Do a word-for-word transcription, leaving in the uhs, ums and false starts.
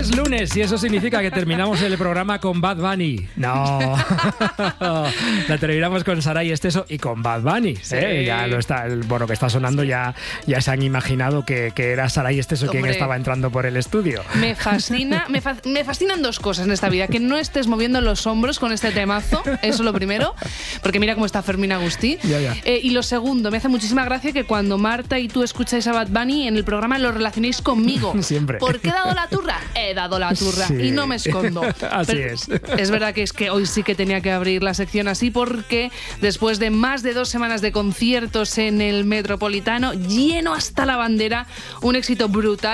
Es lunes y eso significa que terminamos el programa con Bad Bunny. No, la terminamos con Saray Esteso y con Bad Bunny. Sí. ¿eh? Ya lo está, el, bueno, que está sonando ya, ya se han imaginado que, que era Saray Esteso quien estaba entrando por el estudio. Me fascina, me, fa me fascinan dos cosas en esta vida: que no estés moviendo los hombros con este temazo, eso es lo primero, porque mira cómo está Fermín Agustí. Ya, ya. Eh, y lo segundo, me hace muchísima gracia que cuando Marta y tú escucháis a Bad Bunny en el programa lo relacionéis conmigo. Siempre. ¿Por qué he dado la turra? He dado la turra Sí. y no me escondo. Así Pero es. Es verdad que es que hoy sí que tenía que abrir la sección así, porque después de más de dos semanas de conciertos en el Metropolitano, lleno hasta la bandera, un éxito brutal.